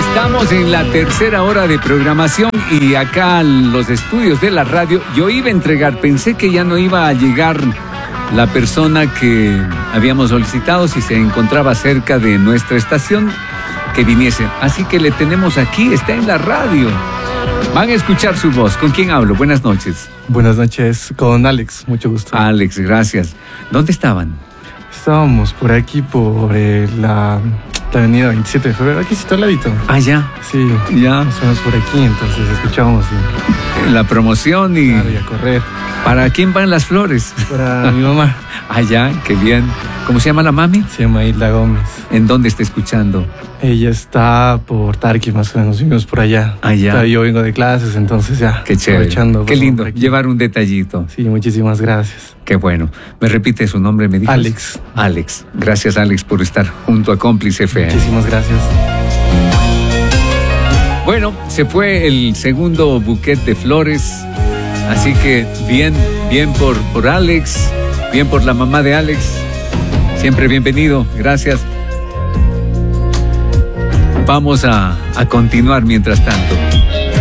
Estamos en la tercera hora de programación y acá los estudios de la radio. Yo iba a entregar, pensé que ya no iba a llegar la persona que habíamos solicitado si se encontraba cerca de nuestra estación que viniese. Así que le tenemos aquí, está en la radio. Van a escuchar su voz. ¿Con quién hablo? Buenas noches. Buenas noches, con Alex, mucho gusto. Alex, gracias. ¿Dónde estaban? Estábamos por aquí, por la avenida 27 de febrero, aquí está al ladito. Ah, ya. Sí, Ya. estamos por aquí, entonces escuchábamos La promoción y... y a correr. ¿Para quién van las flores? Para mi mamá, Ah, ya, qué bien. ¿Cómo se llama la mami? se llama Hilda Gómez. ¿En dónde está escuchando? Ella está por Tarqui, más o menos, vimos por allá. Ah, ya. Yo vengo de clases, entonces ya. Qué chévere. Aprovechando, Qué pasamos lindo por aquí. llevar un detallito. Sí, muchísimas gracias. Qué bueno. ¿Me repite su nombre, me dijo? Alex. Alex. Gracias, Alex, por estar junto a Cómplice FM. Muchísimas gracias. Bueno, se fue el segundo buquete de flores. Así que bien por Alex, bien por la mamá de Alex. Siempre bienvenido. Gracias. Vamos a continuar mientras tanto.